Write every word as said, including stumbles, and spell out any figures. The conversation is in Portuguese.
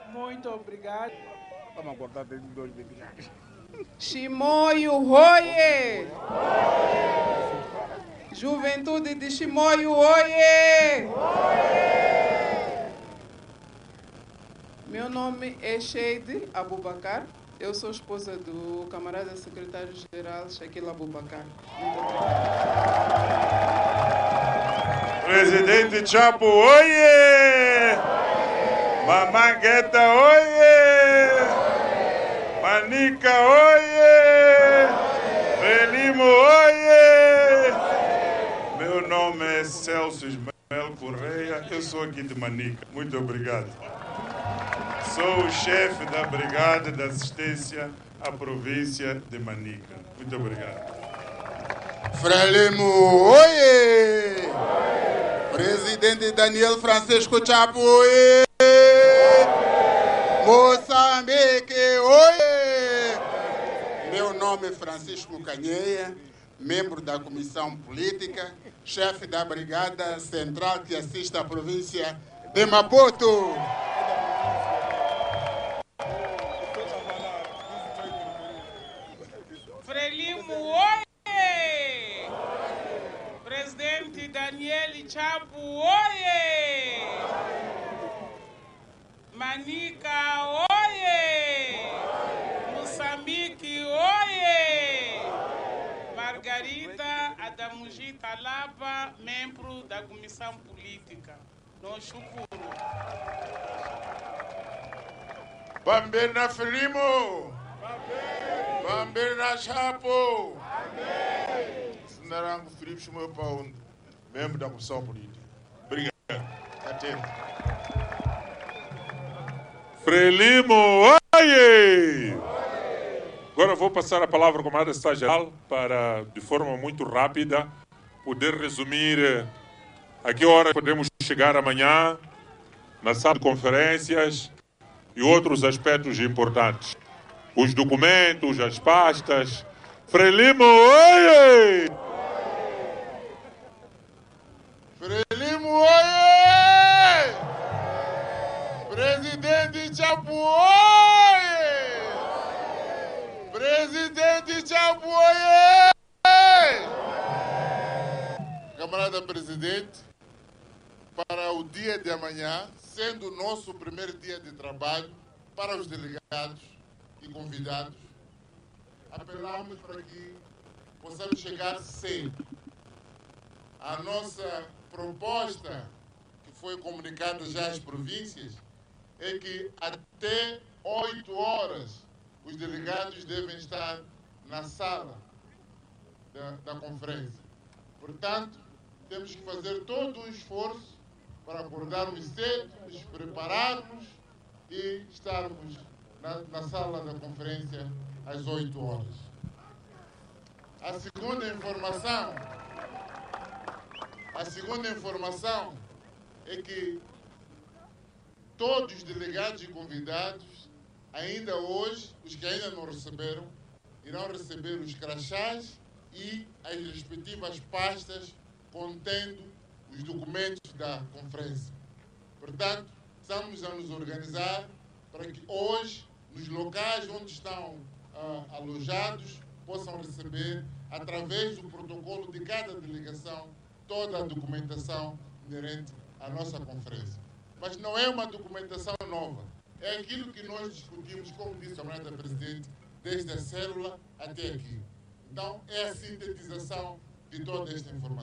Muito obrigado. Vamos acordar desde dois mil e vinte. Chimoio Oie! Juventude de Chimoio Oie! Meu nome é Sheide Abubakar. Eu sou esposa do camarada secretário-geral Shaquille Abubakar. Muito obrigada. Presidente Chapo, oiê! Mamangueta, oiê! Manica, oiê! Frelimo, oiê! Meu nome é Celso Ismael Correia, eu sou aqui de Manica. Muito obrigado. Sou o chefe da Brigada de Assistência à província de Manica. Muito obrigado. Frelimo, oiê! Presidente Daniel Francisco Chapo, oiê! Moçambique, oiê! Meu nome é Francisco Canheia, membro da Comissão Política, chefe da Brigada Central que assiste à província de Maputo. Frelimo, oiê! Presidente Daniel Chapo, oiê! Manica, oiê! Moçambique, oiê! Margarida Adamugita Lapa, membro da Comissão Política. Nós chukuru. Bambina Frelimo! Bambina Chapo! Sinarango Felipe Chimoio Pau, membro da Comissão Política. Obrigado. Atento. Frelimo, oiê! Agora vou passar a palavra ao camarada estagiário para, de forma muito rápida, poder resumir a que hora podemos chegar amanhã na sala de conferências e outros aspectos importantes. Os documentos, as pastas. Frelimo, oiê! Frelimo, oiê! Presidente Chapo, oiê! Presidente Chapo, oiê! Camarada Presidente, para o dia de amanhã, sendo o nosso primeiro dia de trabalho, para os delegados e convidados, apelamos para que possamos chegar cedo. A nossa proposta, que foi comunicada já às províncias, é que até oito horas os delegados devem estar na sala da, da conferência. Portanto, temos que fazer todo um esforço para acordarmos cedo, nos prepararmos e estarmos na, na sala da conferência às oito horas. A segunda informação, a segunda informação é que todos os delegados e convidados, ainda hoje, os que ainda não receberam, irão receber os crachás e as respectivas pastas contendo os documentos da conferência. Portanto, estamos a nos organizar para que hoje, nos locais onde estão ah, alojados, possam receber, através do protocolo de cada delegação, toda a documentação inerente à nossa conferência. Mas não é uma documentação nova. É aquilo que nós discutimos, como disse a camarada Presidente, desde a célula até aqui. Então, é a sintetização de toda esta informação.